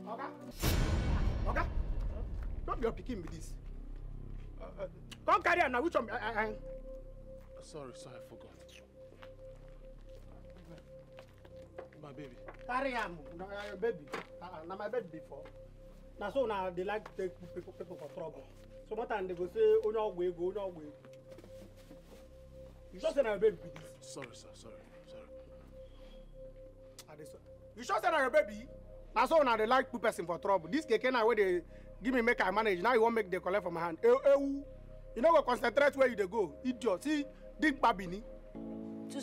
Oga. Don't be your picking with this. Come carry on now. Which one? Sorry, I forgot. My baby. Carry on, baby. Now my baby before. Now so now they like to take people for trouble. So what time they go say, oh no way, go no way. You just say now your baby with this. Sorry, sir. Sorry. You sure say now your baby? Now so now they like two person for trouble. This keke now where they give me make I manage. Now you won't make the collect from my hand. You know go concentrate where you they go. Idiot. See, dig babini.